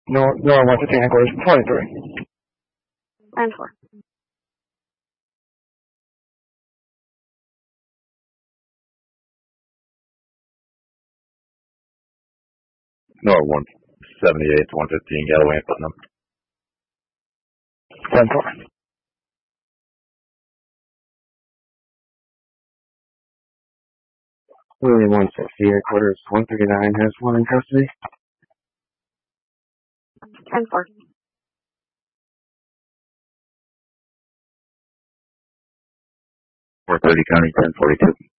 No, 115 headquarters, 23. 10-4. No, 178 to 115, Galloway and Putnam. 10-4. William 160 headquarters, 139 has one in custody. 10-4. 430 County, 1042.